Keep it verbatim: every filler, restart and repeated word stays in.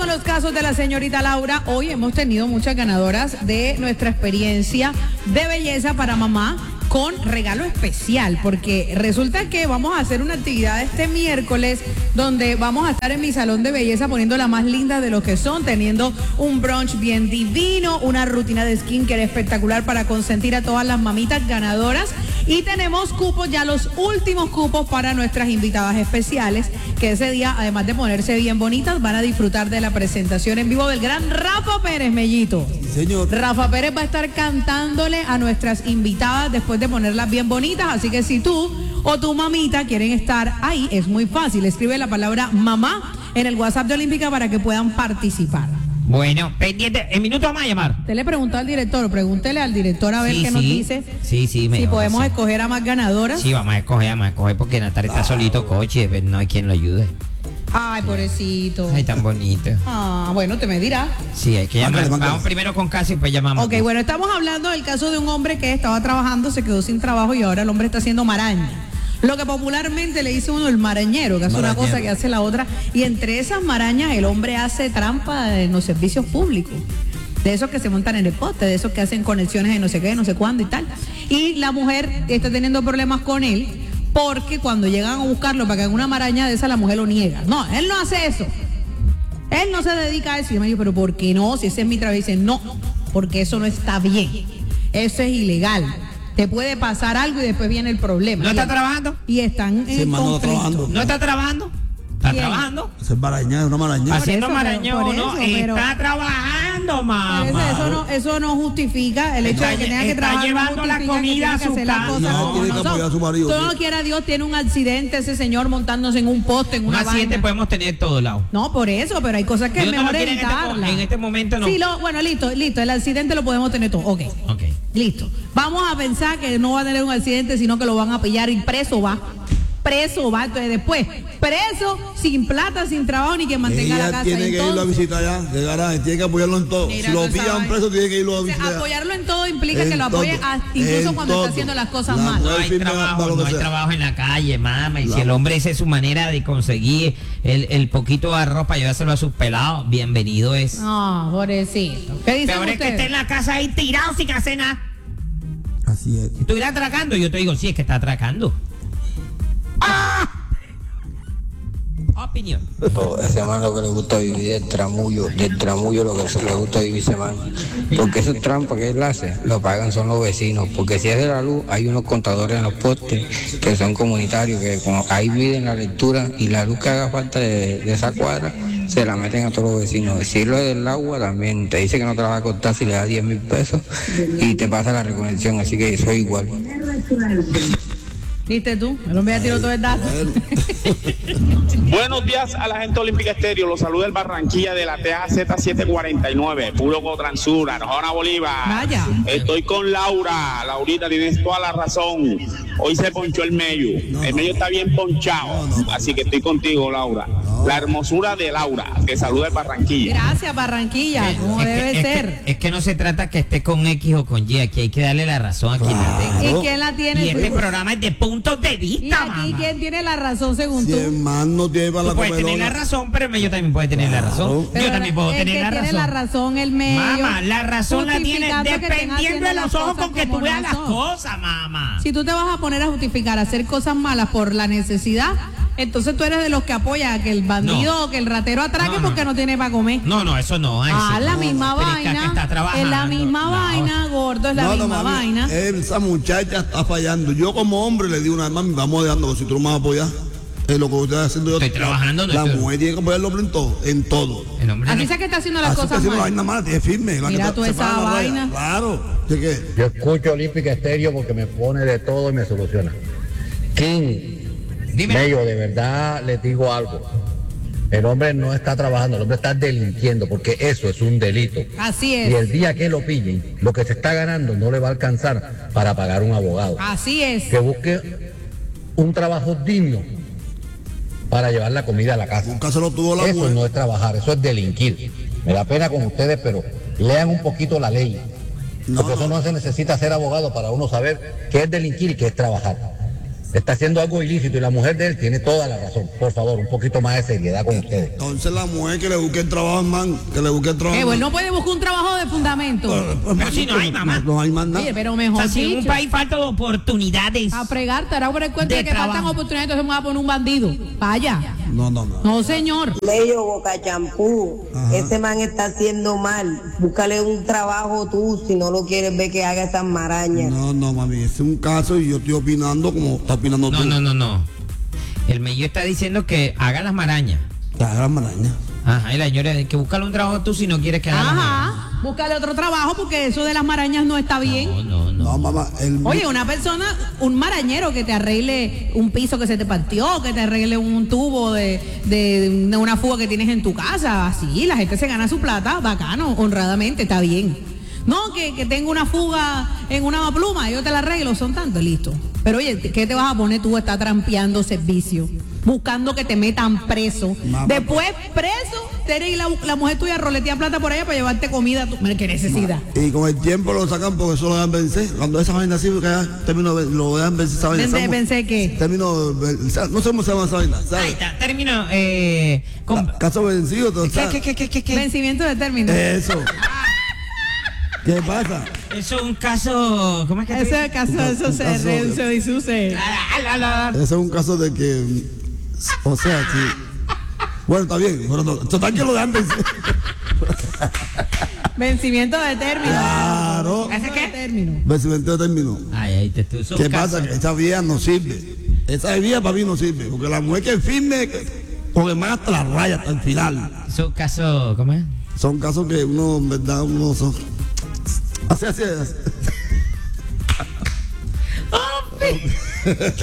los casos de la señorita Laura, hoy hemos tenido muchas ganadoras de nuestra experiencia de belleza para mamá con regalo especial, porque resulta que vamos a hacer una actividad este miércoles donde vamos a estar en mi salón de belleza poniendo la más linda de lo que son, teniendo un brunch bien divino, una rutina de skincare espectacular para consentir a todas las mamitas ganadoras, y tenemos cupos, ya los últimos cupos para nuestras invitadas especiales, que ese día, además de ponerse bien bonitas, van a disfrutar de la presentación en vivo del gran Rafa Pérez, Mellito. Sí, señor. Rafa Pérez va a estar cantándole a nuestras invitadas después de ponerlas bien bonitas, así que si tú o tu mamita quieren estar ahí, es muy fácil, escribe la palabra mamá en el WhatsApp de Olímpica para que puedan participar. Bueno, pendiente, en minutos vamos a llamar. Usted le preguntó al director, pregúntele al director a ver Sí, qué sí. nos dice. Sí, sí, Si mejor, podemos sí. escoger a más ganadoras. Sí, vamos a escoger, vamos a escoger porque Natalia está solito, coche, pero no hay quien lo ayude. Ay, pobrecito. Ay, tan bonito. Ah, bueno, te me dirá. Sí, hay que llamar. Mándale, mándale. Vamos primero con Casi y pues llamamos. Ok, bueno, estamos hablando del caso de un hombre que estaba trabajando, se quedó sin trabajo y ahora el hombre está haciendo maraña. Lo que popularmente le dice uno el marañero, que hace una Marañero. cosa que hace la otra. Y entre esas marañas el hombre hace trampa en los servicios públicos. De esos que se montan en el poste, de esos que hacen conexiones de no sé qué, no sé cuándo y tal. Y la mujer está teniendo problemas con él porque cuando llegan a buscarlo para que haga una maraña de esa, la mujer lo niega. No, él no hace eso. Él no se dedica a eso. Y yo me digo, pero ¿por qué no? Si ese es mi trabajo. Y dice, no, porque eso no está bien. Eso es ilegal. Te puede pasar algo y después viene el problema. ¿No está Y- trabajando? Y están Sí, en hermano, no está conflicto. trabajando. ¿No está trabajando? ¿Está ¿Quién? trabajando? Eso es maraña, es una maraña. Haciendo eso, marañón, por ¿no? eso, pero- Está trabajando, mamá. Pero eso, eso no, eso no justifica el hecho Está de que lle- tenga que está trabajar. llevando no la justifica comida que a tenga que su hacer las casa. cosas No, como tiene que son. apoyar a su marido, Todo sí. lo quiera Dios, tiene un accidente ese señor montándose en un poste, en Un una accidente vaina. podemos tener de todos lados. No, por eso, pero hay cosas que Yo es no lo mejor quiero en este mo- evitarlas. en este momento no. Sí, lo, bueno, listo, listo, el accidente lo podemos tener todo. Ok, Ok. listo. Vamos a pensar que no va a tener un accidente, sino que lo van a pillar y preso va. Preso va, entonces después, preso, sin plata, sin trabajo, ni que mantenga la Ella casa. tiene que irlo a Entonces, visitar allá, de garaje, tiene que apoyarlo en todo. Mira Si lo toda esa pillan vaina. preso, tiene que irlo a o sea, visitar. apoyarlo en todo implica En que lo apoye todo, hasta- incluso en cuando todo. está haciendo las cosas La mal. No mujer hay firme trabajo, para lo no que hay sea. trabajo en la calle, mamá. Y si La- el hombre esa es su manera de conseguir el, el poquito de arroz para llevárselo a sus pelados, bienvenido es. Ah, pobrecito. ¿Qué dicen Peor es que esté ustedes? en la casa ahí tirado sin hacer nada. Así es. Si estuviera atracando, yo te digo, sí, es que está atracando. ¡Ah! Opinión. Ese man lo que le gusta vivir del tramullo, del tramullo lo que se le gusta vivir ese man. Porque esa trampa que él hace, lo pagan son los vecinos. Porque si es de la luz, hay unos contadores en los postes que son comunitarios, que como ahí miden la lectura y la luz que haga falta de, de esa cuadra, se la meten a todos los vecinos. Si lo del agua también, te dice que no te la va a costar si le das diez mil pesos y te pasa la reconexión, así que soy igual. ¿Viste tú? El hombre ya tiró todo el dato. Buenos días a la gente Olímpica Estéreo, los saluda el Barranquilla de la T A Z setecientos cuarenta y nueve, puro Cotransura, Arjona Bolívar. Vaya. Estoy con Laura, Laurita, tienes toda la razón. Hoy se ponchó el medio, No, el no. medio está bien ponchado, No, no. así que estoy contigo, Laura. No. La hermosura de Laura, que saluda el Barranquilla. Gracias, Barranquilla, como Es que- debe es que- ser. es que no se trata que esté con X o con Y, aquí hay que darle la razón a quien la tenga. ¿Y quién la tiene? Y este programa es de puntos de ¿Y vista, aquí mamá. quién tiene la razón según Si tú? el man no tiene para la Tú puedes tener la comelona. razón, pero el medio también puede tener la razón. Pero Yo también puedo el tener que la tiene razón. la razón el medio. Mamá, la razón la tiene justificando que estén dependiendo de haciendo los las ojos cosas con que como tú veas no las son. cosas, mamá. Si tú te vas a poner a justificar hacer cosas malas por la necesidad, entonces tú eres de los que apoya a que el bandido No. o que el ratero atraque No, no. porque no tiene para comer. No, no, eso no. ay, Ah, sí, la no. misma Pero es que acá vaina. está trabajando. Es la misma No, vaina, gordo, es la No, no, misma mami, vaina. Esa muchacha está fallando. Yo como hombre le digo una vez, mami, vamos dejando, porque si tú no me vas a apoyar, es lo que usted está haciendo yo. Estoy trabajando, no La estoy- mujer tiene que apoyar al hombre en todo, en todo. El hombre Así no- sea que está haciendo las Así que cosas haciendo la mal. vaina mala, tiene firme. la que Mira está- tú se esa para la raya. vaina. Claro. ¿Qué qué? Yo escucho Olímpica Estéreo porque me pone de todo y me soluciona. King, Dime. Bello, de verdad les digo algo. El hombre no está trabajando, el hombre está delinquiendo porque eso es un delito. Así Y es. el día que lo pillen, lo que se está ganando no le va a alcanzar para pagar un abogado. Así es. Que busque un trabajo digno para llevar la comida a la casa. Nunca se lo tuvo la Eso mujer. no es trabajar, eso es delinquir. Me da pena con ustedes, pero lean un poquito la ley. No, Porque eso no. no se necesita ser abogado para uno saber qué es delinquir y qué es trabajar. está haciendo algo ilícito y la mujer de él tiene toda la razón. Por favor, un poquito más de seriedad con ustedes. Entonces la mujer que le busque el trabajo, man, que le busque el trabajo. Eh, bueno, no puede buscar un trabajo de fundamento. Pues, Pero si no hay, mamá. No, no hay más nada. Oye, pero O mejor sea, si en un dicho, país faltan oportunidades. a fregar, te hará por el cuento De de que trabajo. faltan oportunidades, entonces me va a poner un bandido. Vaya. No, no, no. No, señor. Leyo Boca Champú, Ajá. ese man está haciendo mal. Búscale un trabajo tú si no lo quieres ver que haga esas marañas. No, no, mami, ese es un caso y yo estoy opinando como está opinando No, tú. no, no, no. El mello está diciendo que haga las marañas. Que haga las marañas. Ajá, y la señora, que búscale un trabajo tú si no quieres que haga las marañas. Ajá. Búscale otro trabajo porque eso de las marañas no está bien. No, no, no. No, mamá, el... Oye, una persona, un marañero que te arregle un piso que se te partió, que te arregle un tubo de, de, de una fuga que tienes en tu casa, así, la gente se gana su plata, bacano, honradamente, está bien. No, que, que tengo una fuga en una pluma, yo te la arreglo, son tantos, listo. Pero oye, ¿qué te vas a poner tú? Estás trampeando servicio, buscando que te metan preso. Mamá, Después, preso, Tere y la, la mujer tuya roletea plata por allá para llevarte comida. Tú, ¿qué necesidad? Y con el tiempo lo sacan porque eso lo dejan vencer. Cuando esa vaina así, porque ya termino, lo dejan vencer esa vaina. ¿Vencer- ¿sabes? vencer qué? Termino, no sé cómo se llama esa vaina, Ahí ¿sabes? está, termino. Eh, con- Ca- Caso vencido, ¿tú ¿Qué, sabes? qué, qué, qué, qué, qué? Vencimiento de término. Eso. ¿Qué pasa? Eso es un caso. ¿Cómo es que Ese caso, eso un se caso- renunció y suce. La, la, la, la. Ese es un caso de que, o sea, sí. Bueno, está bien, pero no, total que lo dejan vencer. Vencimiento de término. Claro. ¿Ese qué? De término. Vencimiento de término. Ay, ahí te estoy. ¿Qué pasa? Que esa vía no sirve. Esa vía para mí no sirve. Porque la mujer que es firme, porque más hasta la raya, hasta el final. Es un caso. ¿Cómo es? Son casos que uno, en verdad, uno son. Así, así, así.